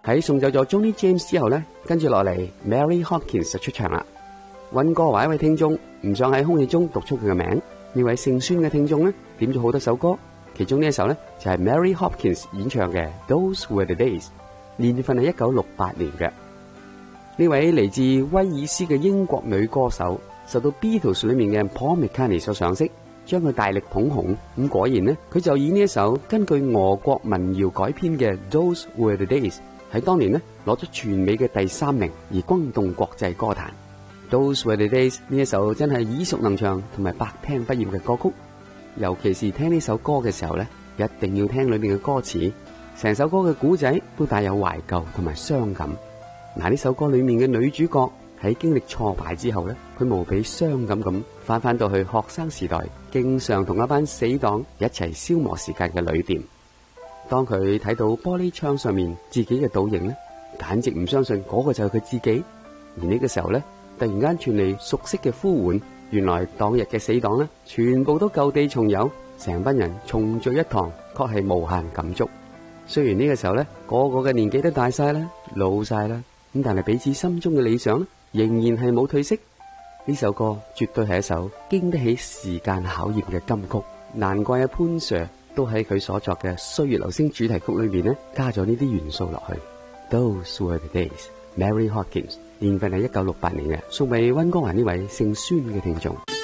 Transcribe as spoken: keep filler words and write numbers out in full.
喺送走咗 Johnny James 之後呢，跟住落嚟 Mary Hopkins 就出場啦。溫哥華一位聽眾唔想喺空氣中讀出佢嘅名，呢位姓孫嘅聽眾呢點咗好多首歌，其中呢一首呢就係 Mary Hopkins 演唱嘅 Those Were the Days， 年份係一九六八年嘅。呢位嚟自威爾斯嘅英國女歌手，受到 Beatles 裏面嘅 Paul McCartney 所賞識，將佢大力捧紅。咁果然呢，佢就以呢一首根據俄國民謠改編嘅 Those Were the Days，喺當年呢攞咗全美嘅第三名，而轟動國際歌壇。Those Were the Days 呢一首真係耳熟能詳同埋百聽不厭嘅歌曲，尤其是聽呢首歌嘅時候呢，一定要聽裏面嘅歌詞，成首歌嘅故仔都帶有懷舊同埋傷感。嗱，呢首歌裏面嘅女主角喺經歷挫敗之後呢，佢無比傷感咁翻返到去學生時代，經常同一班死黨一齊消磨時間嘅旅店。當佢睇到玻璃窗上面自己嘅倒影呢，簡直唔相信嗰個就係佢自己。而呢個時候呢，突然間傳嚟熟悉嘅呼喚，原來當日嘅死黨呢，全部都舊地重遊，成班人重聚一堂，確係無限感觸。雖然呢個時候呢，個個嘅年紀都大晒啦，老晒啦，咁但係彼此心中嘅理想呢，仍然係冇褪色。呢首歌絕對係一首經得起時間考驗嘅金曲，難怪阿潘 Sir 都喺佢所作嘅《歲月留聲》主題曲裏面呢，加咗呢啲元素落去。Those Were the Days， Mary Hopkins， 年份係一九六八年嘅，送俾溫哥華呢位姓孫嘅聽眾。